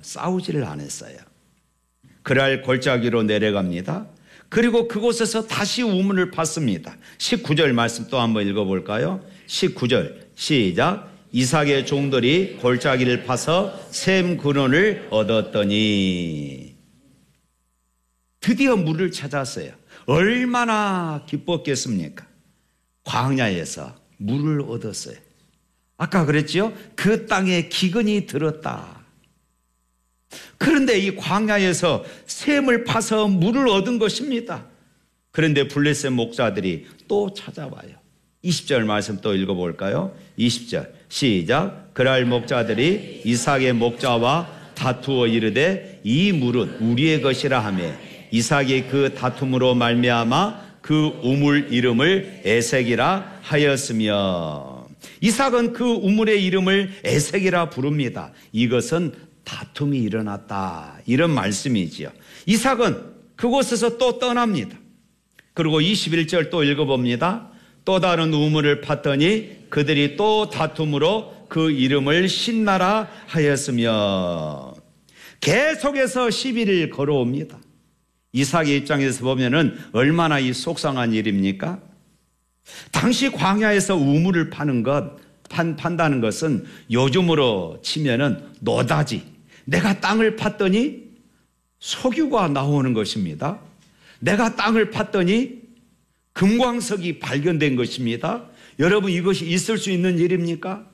싸우지를 않았어요. 그날 골짜기로 내려갑니다. 그리고 그곳에서 다시 우물을 팠습니다. 19절 말씀 또 한번 읽어볼까요? 19절 시작. 이삭의 종들이 골짜기를 파서 샘 근원을 얻었더니 드디어 물을 찾았어요. 얼마나 기뻤겠습니까? 광야에서 물을 얻었어요. 아까 그랬죠? 그 땅에 기근이 들었다. 그런데 이 광야에서 샘을 파서 물을 얻은 것입니다. 그런데 블레셋 목자들이 또 찾아와요. 20절 말씀 또 읽어볼까요? 20절 시작. 그날 목자들이 이삭의 목자와 다투어 이르되 이 물은 우리의 것이라 하며 이삭이 그 다툼으로 말미암아 그 우물 이름을 에색이라 하였으며, 이삭은 그 우물의 이름을 에색이라 부릅니다. 이것은 다툼이 일어났다, 이런 말씀이지요. 이삭은 그곳에서 또 떠납니다. 그리고 21절 또 읽어봅니다. 또 다른 우물을 팠더니 그들이 또 다툼으로 그 이름을 신나라 하였으며, 계속해서 시비를 걸어옵니다. 이삭의 입장에서 보면은 얼마나 이 속상한 일입니까? 당시 광야에서 우물을 판다는 것은 요즘으로 치면은 노다지, 내가 땅을 팠더니 석유가 나오는 것입니다. 내가 땅을 팠더니 금광석이 발견된 것입니다. 여러분, 이것이 있을 수 있는 일입니까?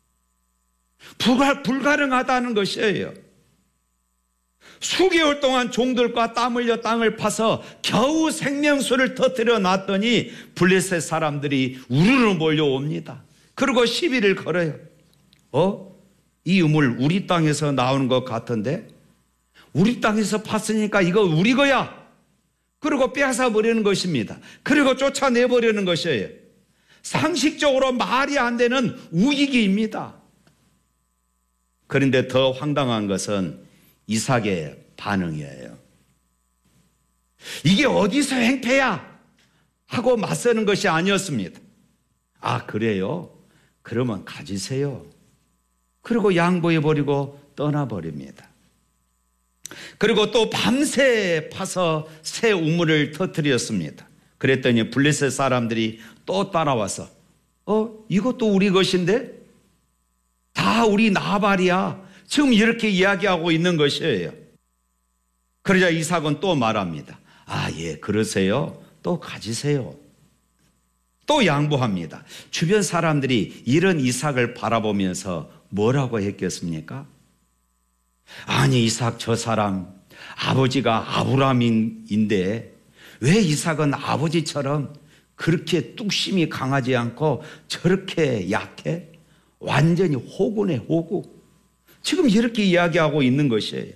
불가능하다는 것이에요. 수개월 동안 종들과 땀 흘려 땅을 파서 겨우 생명수를 터뜨려 놨더니 블레셋 사람들이 우르르 몰려옵니다. 그리고 시비를 걸어요. 이 우물 우리 땅에서 나오는 것 같은데, 우리 땅에서 팠으니까 이거 우리 거야. 그리고 빼앗아버리는 것입니다. 그리고 쫓아내버리는 것이에요. 상식적으로 말이 안 되는 우기기입니다. 그런데 더 황당한 것은 이삭의 반응이에요. 이게 어디서 행패야? 하고 맞서는 것이 아니었습니다. 아, 그래요? 그러면 가지세요. 그리고 양보해버리고 떠나버립니다. 그리고 또 밤새 파서 새 우물을 터뜨렸습니다. 그랬더니 블레셋 사람들이 또 따라와서 이것도 우리 것인데? 다 우리 나발이야. 지금 이렇게 이야기하고 있는 것이에요. 그러자 이삭은 또 말합니다. 아, 예, 그러세요. 또 가지세요. 또 양보합니다. 주변 사람들이 이런 이삭을 바라보면서 뭐라고 했겠습니까? 아니, 이삭 저 사람 아버지가 아브라함인데 왜 이삭은 아버지처럼 그렇게 뚝심이 강하지 않고 저렇게 약해? 완전히 호구네, 호구. 지금 이렇게 이야기하고 있는 것이에요.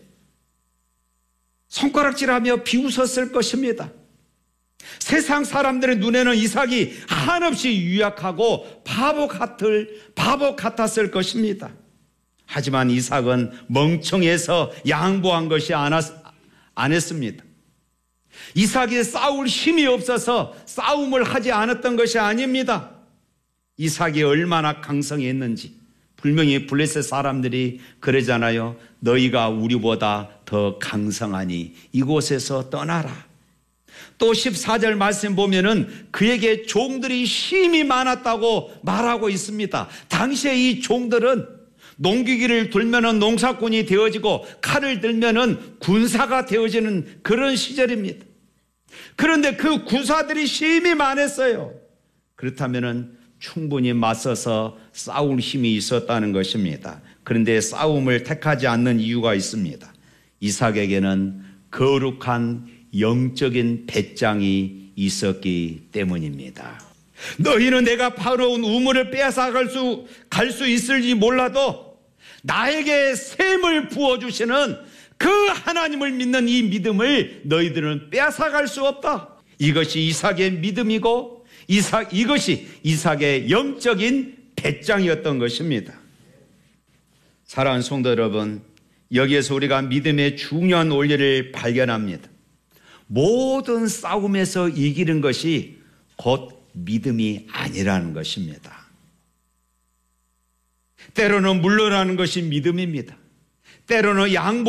손가락질하며 비웃었을 것입니다. 세상 사람들의 눈에는 이삭이 한없이 유약하고 바보 같았을 것입니다. 하지만 이삭은 멍청해서 양보한 것이 안 했습니다. 이삭이 싸울 힘이 없어서 싸움을 하지 않았던 것이 아닙니다. 이삭이 얼마나 강성했는지 분명히 블레셋 사람들이 그러잖아요. 너희가 우리보다 더 강성하니 이곳에서 떠나라. 또 14절 말씀 보면은 그에게 종들이 힘이 많았다고 말하고 있습니다. 당시에 이 종들은 농기기를 들면은 농사꾼이 되어지고 칼을 들면은 군사가 되어지는 그런 시절입니다. 그런데 그 군사들이 힘이 많았어요. 그렇다면은 충분히 맞서서 싸울 힘이 있었다는 것입니다. 그런데 싸움을 택하지 않는 이유가 있습니다. 이삭에게는 거룩한 영적인 배짱이 있었기 때문입니다. 너희는 내가 파놓은 우물을 빼앗아 갈 수 있을지 몰라도 나에게 샘을 부어주시는 그 하나님을 믿는 이 믿음을 너희들은 빼앗아 갈 수 없다. 이것이 이삭의 믿음이고 이것이 이삭의 영적인 배짱이었던 것입니다. 사랑하는 성도 여러분, 여기에서 우리가 믿음의 중요한 원리를 발견합니다. 모든 싸움에서 이기는 것이 곧 믿음이 아니라는 것입니다. 때로는 물러나는 것이 믿음입니다. 때로는 양보